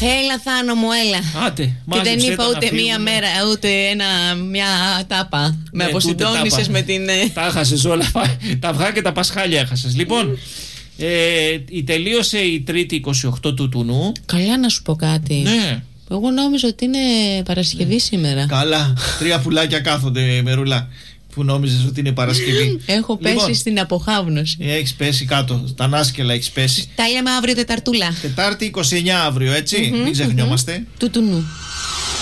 Έλα, Θάνο μου, έλα. Άτε, και δεν είπα ούτε μία μέρα, ούτε μια τάπα. Με αποσυντώνησες με την. Τα έχασες όλα. Τα αυγά και τα πασχάλια έχασες. Λοιπόν, τελείωσε η Τρίτη 28 του Τουνού. Καλά, να σου πω κάτι. Ναι. Εγώ νόμιζα ότι είναι Παρασκευή σήμερα. Καλά, 3 πουλάκια κάθονται, Μερούλα. Που νόμιζες ότι είναι Παρασκευή. Έχω πέσει στην αποχάβνωση. Έχεις πέσει κάτω, στα νάσκελα έχεις πέσει. Τα λέμε αύριο Τεταρτούλα. Τετάρτη 29 αύριο, έτσι. Μην ξεχνιόμαστε. Του Τουνού.